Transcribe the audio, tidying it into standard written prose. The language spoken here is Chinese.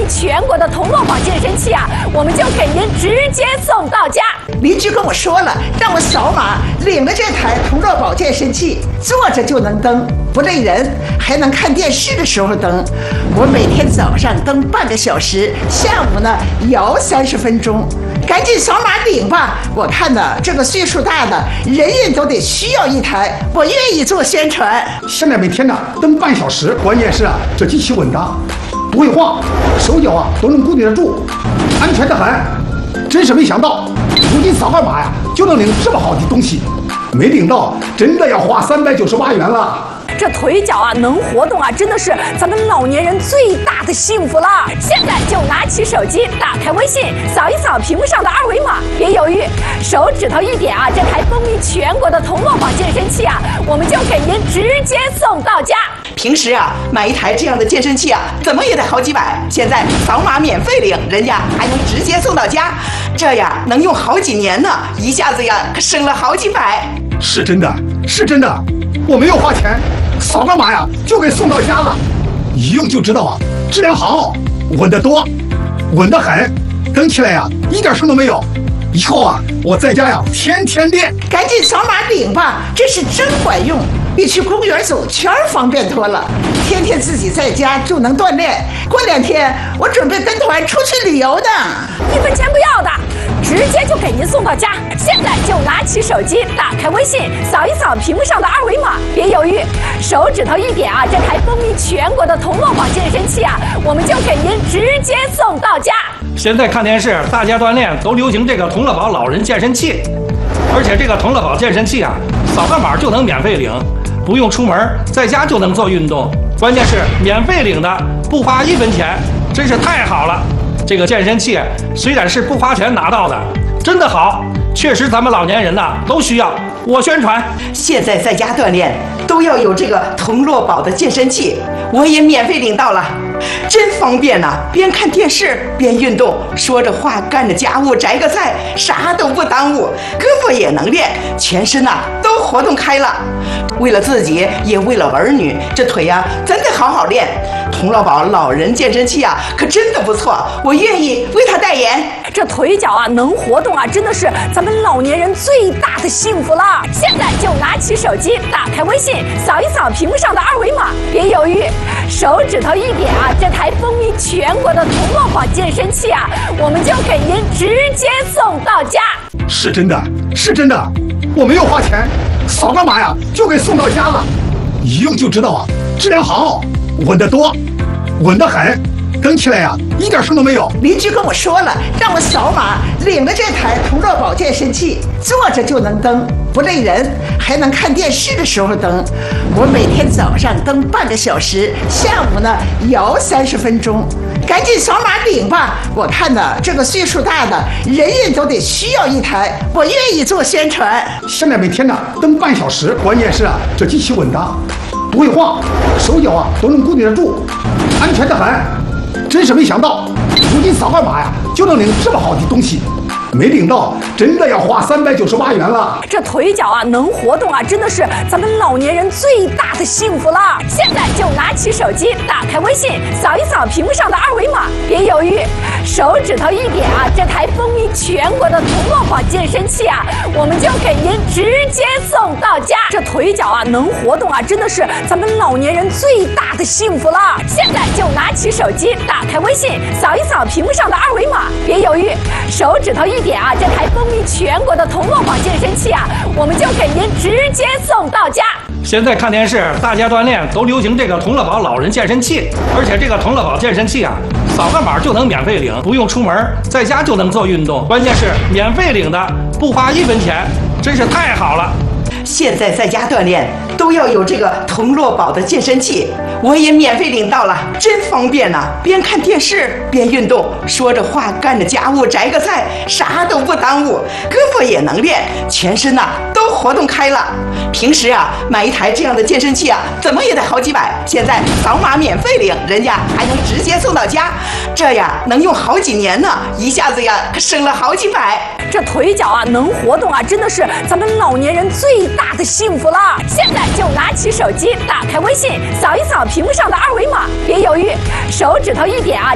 全国的铜锣宝健身器啊，我们就给您直接送到家。 邻居跟我说了，让我扫码领了这台铜锣宝健身器，坐着就能蹬，不累人，还能看电视的时候蹬。我每天早上蹬半个小时，下午呢摇30分钟。赶紧扫码领吧！我看呢，这个岁数大的人人都得需要一台，我愿意做宣传。 现在每天呢蹬半小时，关键是啊，这机器稳当，不会晃，手脚啊都能固定得住，安全得很。真是没想到，如今扫个码呀就能领这么好的东西，没领到真的要花398元了。 这腿脚啊能活动啊，真的是咱们老年人最大的幸福了。现在就拿起手机，打开微信，扫一扫屏幕上的2维码，别犹豫，手指头一点啊，这台风靡全国的铜锣宝健身器啊，我们就给您直接送到家。 平时啊买一台这样的健身器啊，怎么也得好几百，现在扫码免费领，人家还能直接送到家，这呀能用好几年呢，一下子呀可省了好几百。 是真的，是真的，我没有花钱。扫个码呀，就给送到家了，一用就知道啊，质量好，稳得多，稳得很，蹬起来呀，一点声都没有。以后啊，我在家呀，天天练。 赶紧扫码领吧，这是真管用，比去公园走圈方便多了。天天自己在家就能锻炼，过2天我准备跟团出去旅游呢 ，1分钱不要的，直接就给您送到家。现在就拿起手机，打开微信，扫一扫屏幕上的2维码，别犹豫，手指头一点啊，这台风靡全国的铜锣宝健身器啊，我们就给您直接送到家。 现在看电视，大家锻炼都流行这个铜锣宝老人健身器，而且这个铜锣宝健身器啊，扫个码就能免费领，不用出门，在家就能做运动。关键是免费领的，不花1分钱，真是太好了。这个健身器虽然是不花钱拿到的，真的好，确实咱们老年人呐都需要。我宣传， 现在在家锻炼都要有这个铜锣宝的健身器，我也免费领到了，真方便呐！边看电视边运动，说着话干着家务，摘个菜，啥都不耽误，胳膊也能练，全身呐都活动开了。为了自己，也为了儿女，这腿呀真的好好练。铜锣宝老人健身器啊，可真的不错，我愿意为他代言。 这腿脚啊能活动啊，真的是咱们老年人最大的幸福了。现在就拿起手机，打开微信，扫一扫屏幕上的2维码，别犹豫，手指头一点啊，这台风靡全国的铜锣宝健身器啊，我们就给您直接送到家。 是真的，是真的，我没有花钱，扫个码呀就给送到家了，一用就知道啊，质量好，稳得多，稳得很，蹬起来呀一点声都没有。 邻居跟我说了，让我扫码领了这台铜锣宝健身器，坐着就能蹬，不累人，还能看电视的时候蹬。我每天早上蹬半个小时，下午呢摇30分钟。赶紧扫码领吧！我看呢，这个岁数大的人人都得需要一台，我愿意做宣传。 现在每天呢蹬半小时，关键是啊，这机器稳当，不会晃，手脚啊都能固定得住，安全得很。真是没想到，如今扫个码呀就能领这么好的东西，没领到真的要花398元了。 这腿脚啊能活动啊，真的是咱们老年人最大的幸福了。现在就拿起手机，打开微信，扫一扫屏幕上的2维码，别犹豫，手指头一点啊，这台风靡全国的铜锣宝健身器啊，我们就给您直接送到家。这腿脚啊能活动啊，真的是咱们老年人最大的幸福了。现在就拿起手机，打开微信，扫一扫屏幕上的2维码，别犹豫，手指头一点啊，这台风靡全国的铜锣宝健身器啊，我们就给您直接送到家。 现在看电视，大家锻炼都流行这个铜锣宝老人健身器，而且这个铜锣宝健身器啊，扫个码就能免费领，不用出门，在家就能做运动。关键是免费领的，不花1分钱，真是太好了。 现在在家锻炼都要有这个铜锣宝的健身器，我也免费领到了，真方便呐！边看电视边运动，说着话干着家务，摘个菜，啥都不耽误，胳膊也能练，全身呐都活动开了。平时啊买一台这样的健身器啊，怎么也得好几百，现在扫码免费领，人家还能直接送到家，这呀能用好几年呢，一下子呀可省了好几百。 这腿脚啊能活动啊，真的是咱们老年人最大的幸福了。现在就拿起手机，打开微信，扫一扫屏幕上的2维码，别犹豫，手指头一点啊，